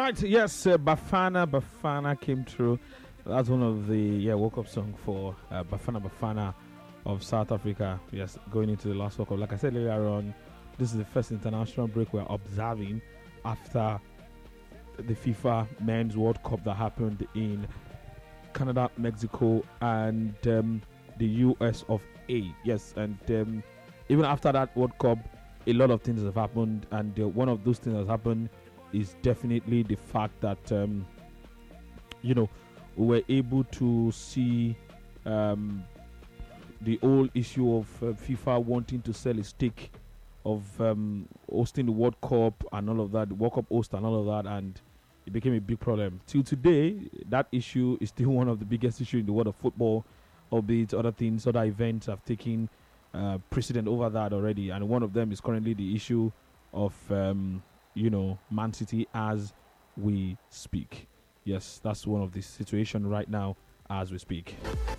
right, yes, Bafana came through. That's one of the woke up song for Bafana of South Africa. Yes, going into the last World Cup. Like I said earlier on, this is the first international break we're observing after the FIFA Men's World Cup that happened in Canada, Mexico, and the US of A. Yes, and even after that World Cup, a lot of things have happened, and one of those things that has happened is definitely the fact that we were able to see the whole issue of FIFA wanting to sell a stake of hosting the World Cup and all of that, the World Cup host and all of that, and it became a big problem. Till today, that issue is still one of the biggest issues in the world of football, albeit other things, other events have taken precedent over that already, and one of them is currently the issue of Man City as we speak. Yes, that's one of the situation right now as we speak.